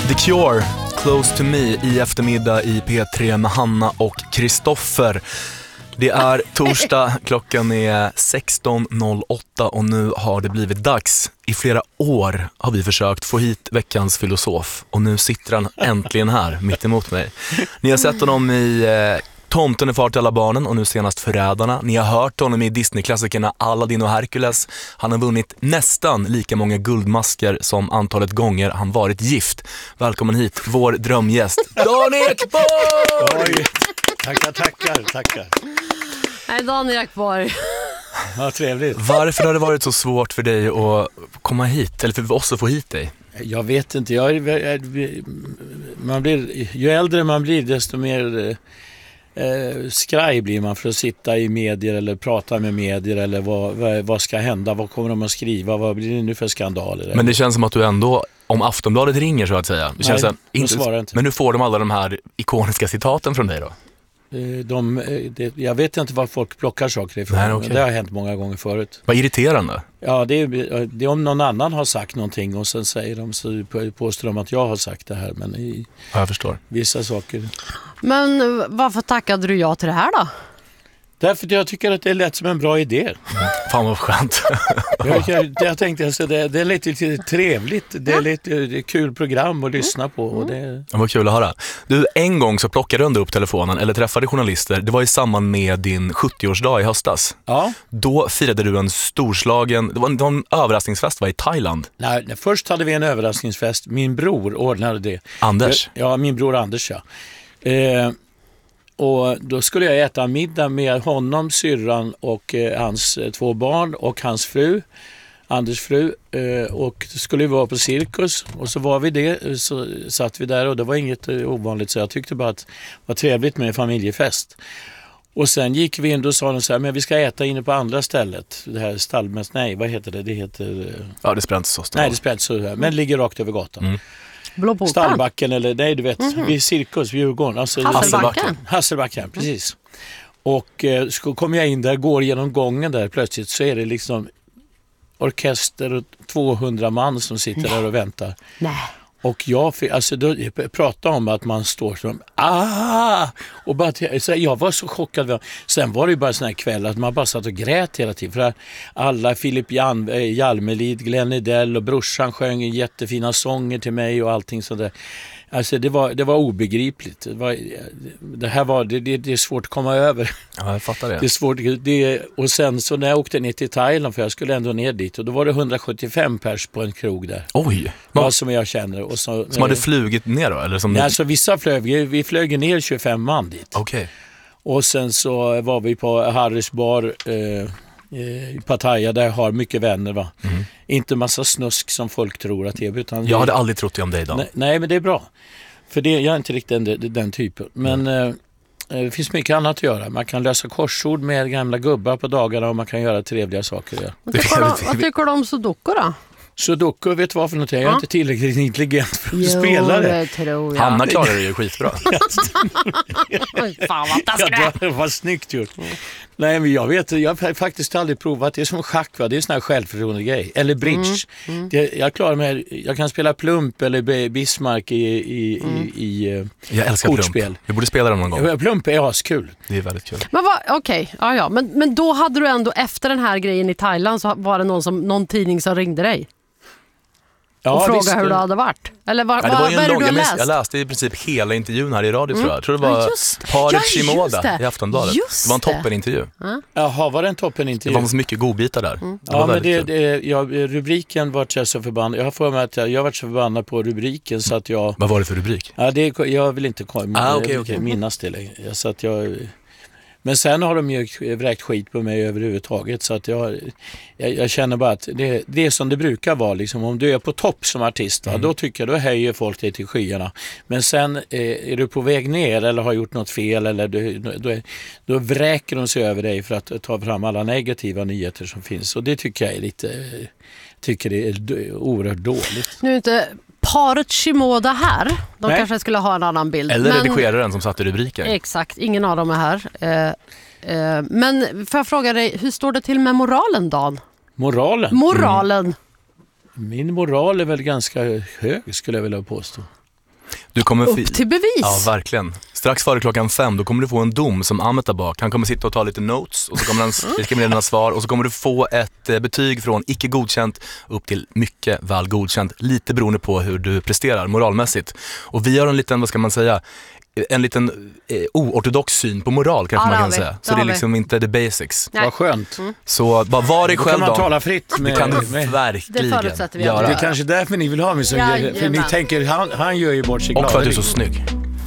The Cure, Close to Me i eftermiddag i P3 med Hanna och Kristoffer. Det är torsdag, klockan är 16.08 och nu har det blivit dags. I flera år har vi försökt få hit veckans filosof och nu sitter han äntligen här mitt emot mig. Ni har sett honom i Tomten är far till alla barnen och nu senast Förrädarna. Ni har hört honom i Disney-klassikerna Aladdin och Hercules. Han har vunnit nästan lika många guldmasker som antalet gånger han varit gift. Välkommen hit, vår drömgäst, Dan Ekborg! Oj, tackar. Nej, Dan Ekborg. Ja, trevligt. Varför har det varit så svårt för dig att komma hit, eller för oss att få hit dig? Jag vet inte, ju äldre man blir desto mer skraj blir man för att sitta i medier eller prata med medier eller vad ska hända, vad kommer de att skriva, vad blir det nu för skandaler? Men det känns som att du ändå, om Aftonbladet ringer så att säga, det känns inte. Men nu får de alla de här ikoniska citaten från dig då? Jag vet inte var folk plockar saker ifrån. Nej, okay. Det har hänt många gånger förut. Vad irriterande. Ja, det är om någon annan har sagt någonting och sen säger de, så påstår de att jag har sagt det här. Men jag förstår. Vissa saker. Men varför tackade du ja till det här då? Därför att jag tycker att det är lätt som en bra idé. Fan vad skönt. Jag tänkte alltså, det är lite trevligt. Det är lite kul program att lyssna på. Och det var kul att höra. Du, en gång så plockade du ändå upp telefonen eller träffade journalister. Det var i samband med din 70-årsdag i höstas. Ja. Då firade du en storslagen, det var en överraskningsfest i Thailand. Nej, först hade vi en överraskningsfest. Min bror ordnade det. Anders? Ja, min bror Anders, ja. Och då skulle jag äta middag med honom, syrran och hans 2 barn och hans fru, Anders fru. Och då skulle vi vara på cirkus och så var vi det, så satt vi där och det var inget ovanligt, så jag tyckte bara att det var trevligt med en familjefest. Och sen gick vi in och sa så här, men vi ska äta inne på andra stället. Det här Stallmäst, nej vad heter det? Det heter... Ja, det spelar inte så stor. Nej, det spelar inte så här, men ligger rakt över gatan. Mm. Stallbacken eller nej du vet, vid cirkus, Djurgården. Alltså, Hasselbacken, precis. Och så kommer jag in där, går genom gången där plötsligt så är det liksom orkester och 200 man som sitter där och väntar. Nej. Och jag pratade om att man står som och bara så jag var så chockad. Sen var det ju bara sån här kväll att man bara satt och grät hela tiden. För alla, Filip Hjalmelid, Glenn Edell och brorsan sjöng jättefina sånger till mig och allting sådär. Alltså det var obegripligt. Det är svårt att komma över. Ja, jag fattar det. Det är svårt. Och sen så när jag åkte ner till Thailand, för jag skulle ändå ner dit, och då var det 175 pers på en krog där. Oj! Ja, som jag känner. Och så, som hade flugit ner då? Eller som nej, alltså vissa vi flög ner 25 man dit. Okej. Och sen så var vi på Harrys bar i Pattaya, där jag har mycket vänner, va? Mm. Inte massa snusk som folk tror att det är, utan jag hade aldrig trott det om dig då. Nej, men det är bra. För jag är inte riktigt den typen. Men det finns mycket annat att göra. Man kan lösa korsord med gamla gubbar på dagarna och man kan göra trevliga saker. Ja. Vad tycker du om sudoku då? Sudoku, vet du vad för något? Jag är inte tillräckligt intelligent för att spela det. Tror jag. Hanna klarar det ju skitbra. Fan vad taskigt. Det var snyggt gjort. Nej, men jag har faktiskt aldrig provat. Det är som schack, va? Det är sån här självförtroende grej. Eller bridge. Jag klarar mig. Jag kan spela plump eller Bismarck i jag älskar kortspel. Plump. Vi borde spela dem någon gång. Plump är askul. Det är väldigt kul. Men okej. Ja. Men då hade du ändå, efter den här grejen i Thailand, så var det någon tidning som ringde dig? Ja, och fråga hur det hade varit. Eller vad är det du har läst? Jag läste i princip hela intervjun här i radio, tror jag. Jag tror det var paret Shimoda i Aftonbladet. Det var en toppenintervju. Jaha, var det en toppenintervju? Det var så mycket godbitar där. Ja, men rubriken var jag så förbannad. Jag har för mig att jag var så förbannad på rubriken så att jag... Vad var det för rubrik? Ja, jag vill inte minnas det längre. Så att jag... Men sen har de ju vräkt skit på mig överhuvudtaget, så att jag känner bara att det är som det brukar vara liksom. Om du är på topp som artist, då tycker jag, då höjer folk dig till skyarna. Men sen är du på väg ner eller har gjort något fel, eller då vräker de sig över dig för att ta fram alla negativa nyheter som finns. Och det tycker jag är tycker det är oerhört dåligt. Nu är inte paret Shimoda här. De kanske skulle ha en annan bild. Eller redigeraren som satt i rubriken. Exakt, ingen av dem är här. Men får jag fråga dig, hur står det till med moralen, Dan? Moralen? Mm. Min moral är väl ganska hög, skulle jag vilja påstå. Du kommer upp till bevis. Ja, verkligen. Strax före 5:00 då kommer du få en dom som Amitabh. Han kommer sitta och ta lite notes och så kommer han skriva ner dina svar och så kommer du få ett betyg från icke godkänt upp till mycket väl godkänt. Lite beroende på hur du presterar moralmässigt. Och vi har en liten, vad ska man säga, en liten oortodox syn på moral kanske man kan säga. Så det är liksom inte the basics. Vad skönt. Så bara var dig själv då. Kan man tala fritt med... Det kan du verkligen det förutsätter vi. göra. Det är kanske därför ni vill ha mig som för ni tänker, han gör ju bort sig glad. Och för att du är så snygg.